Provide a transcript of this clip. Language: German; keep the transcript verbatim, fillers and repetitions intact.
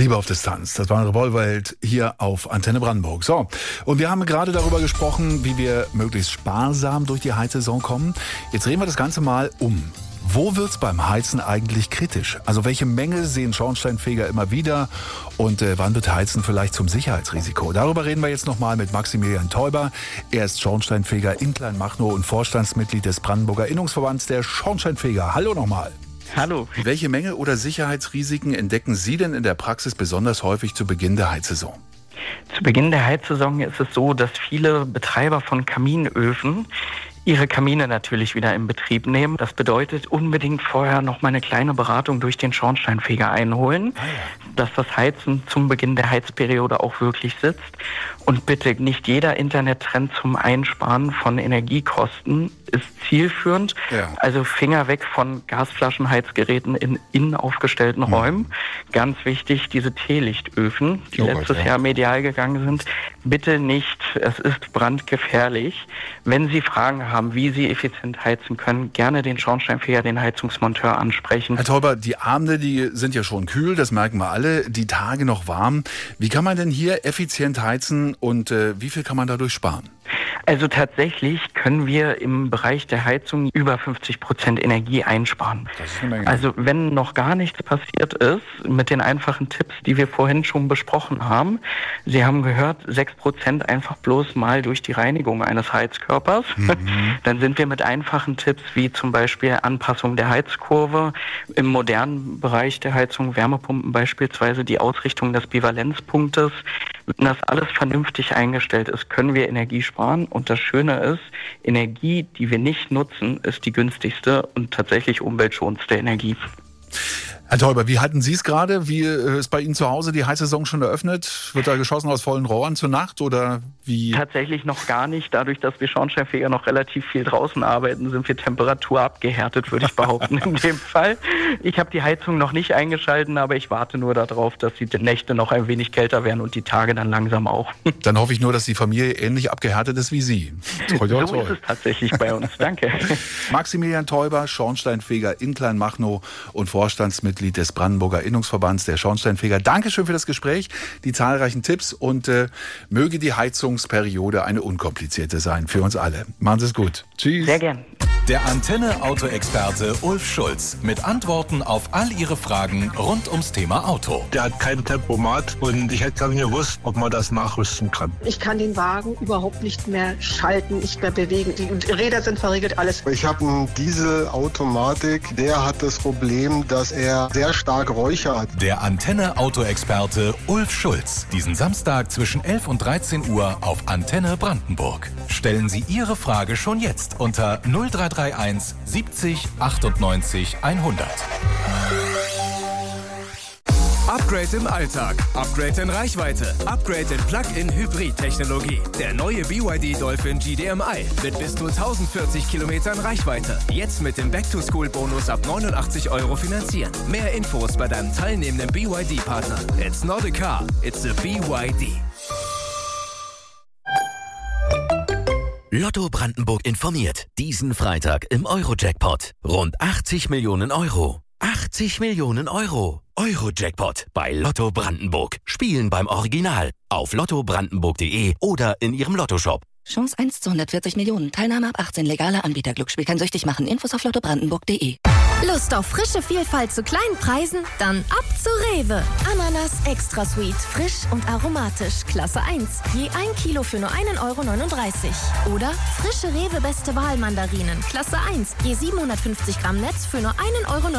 Liebe auf Distanz, das war ein Revolverheld hier auf Antenne Brandenburg. So, und wir haben gerade darüber gesprochen, wie wir möglichst sparsam durch die Heizsaison kommen. Jetzt drehen wir das Ganze mal um. Wo wird's beim Heizen eigentlich kritisch? Also welche Mängel sehen Schornsteinfeger immer wieder? Und äh, wann wird Heizen vielleicht zum Sicherheitsrisiko? Darüber reden wir jetzt nochmal mit Maximilian Teuber. Er ist Schornsteinfeger in Kleinmachnow und Vorstandsmitglied des Brandenburger Innungsverbands der Schornsteinfeger. Hallo nochmal. Hallo. Welche Mängel oder Sicherheitsrisiken entdecken Sie denn in der Praxis besonders häufig zu Beginn der Heizsaison? Zu Beginn der Heizsaison ist es so, dass viele Betreiber von Kaminöfen ihre Kamine natürlich wieder in Betrieb nehmen. Das bedeutet unbedingt vorher noch mal eine kleine Beratung durch den Schornsteinfeger einholen, dass das Heizen zum Beginn der Heizperiode auch wirklich sitzt. Und bitte, nicht jeder Internettrend zum Einsparen von Energiekosten ist zielführend. Ja. Also Finger weg von Gasflaschenheizgeräten in innen aufgestellten mhm. Räumen. Ganz wichtig, diese Teelichtöfen, die oh letztes Gott, ja. Jahr medial gegangen sind, bitte nicht. Es ist brandgefährlich. Wenn Sie Fragen haben, wie Sie effizient heizen können, gerne den Schornsteinfeger, den Heizungsmonteur ansprechen. Herr Teuber, die Abende, die sind ja schon kühl, das merken wir alle, die Tage noch warm. Wie kann man denn hier effizient heizen und äh, wie viel kann man dadurch sparen? Also tatsächlich können wir im Bereich der Heizung über fünfzig Prozent Energie einsparen. Das ist eine Menge. Also wenn noch gar nichts passiert ist, mit den einfachen Tipps, die wir vorhin schon besprochen haben. Sie haben gehört, sechs Prozent einfach bloß mal durch die Reinigung eines Heizkörpers. Mhm. Dann sind wir mit einfachen Tipps wie zum Beispiel Anpassung der Heizkurve, im modernen Bereich der Heizung, Wärmepumpen beispielsweise, die Ausrichtung des Bivalenzpunktes. Wenn das alles vernünftig eingestellt ist, können wir Energie sparen. Und das Schöne ist, Energie, die wir nicht nutzen, ist die günstigste und tatsächlich umweltschonendste Energie. Herr Teuber, wie halten Sie es gerade? Wie ist bei Ihnen zu Hause die Heizsaison schon eröffnet? Wird da geschossen aus vollen Rohren zur Nacht oder wie? Tatsächlich noch gar nicht. Dadurch, dass wir Schornsteinfeger noch relativ viel draußen arbeiten, sind wir temperaturabgehärtet, würde ich behaupten in dem Fall. Ich habe die Heizung noch nicht eingeschalten, aber ich warte nur darauf, dass die Nächte noch ein wenig kälter werden und die Tage dann langsam auch. Dann hoffe ich nur, dass die Familie ähnlich abgehärtet ist wie Sie. Toi, toi, toi. So ist es tatsächlich bei uns. Danke. Maximilian Teuber, Schornsteinfeger in Kleinmachnow und Vorstandsmitglied des Brandenburger Innungsverbands der Schornsteinfeger. Dankeschön für das Gespräch, die zahlreichen Tipps und äh, möge die Heizungsperiode eine unkomplizierte sein für uns alle. Machen Sie es gut. Tschüss. Sehr gern. Der Antenne-Auto-Experte Ulf Schulz mit Antworten auf all Ihre Fragen rund ums Thema Auto. Der hat kein Tempomat und ich hätte gar nicht gewusst, ob man das nachrüsten kann. Ich kann den Wagen überhaupt nicht mehr schalten, nicht mehr bewegen. Die Räder sind verriegelt, alles. Ich habe einen Dieselautomatik, der hat das Problem, dass er sehr stark räuchert. Der Antenne-Auto-Experte Ulf Schulz. Diesen Samstag zwischen elf und dreizehn Uhr auf Antenne Brandenburg. Stellen Sie Ihre Frage schon jetzt unter null drei drei eins siebzig achtundneunzig hundert. Upgrade im Alltag, Upgrade in Reichweite, Upgrade in Plug-in-Hybrid-Technologie. Der neue B Y D Dolphin G D M I mit bis zu tausendvierzig Kilometern Reichweite. Jetzt mit dem Back-to-School-Bonus ab neunundachtzig Euro finanzieren. Mehr Infos bei deinem teilnehmenden B Y D-Partner. It's not a car, it's a B Y D. Lotto Brandenburg informiert. Diesen Freitag im Euro-Jackpot. Rund achtzig Millionen Euro. achtzig Millionen Euro. Euro-Jackpot bei Lotto Brandenburg. Spielen beim Original. Auf lotto brandenburg punkt de oder in Ihrem Lottoshop. Chance eins zu hundertvierzig Millionen. Teilnahme ab achtzehn. Legaler Anbieter. Glücksspiel kann süchtig machen. Infos auf lotto brandenburg punkt de. Lust auf frische Vielfalt zu kleinen Preisen? Dann ab zu Rewe. Ananas Extra Sweet. Frisch und aromatisch. Klasse eins. Je ein Kilo für nur einen Euro neununddreißig. Oder frische Rewe Beste Wahl Mandarinen. Klasse eins. Je siebenhundertfünfzig Gramm Netz für nur einen Euro neununddreißig.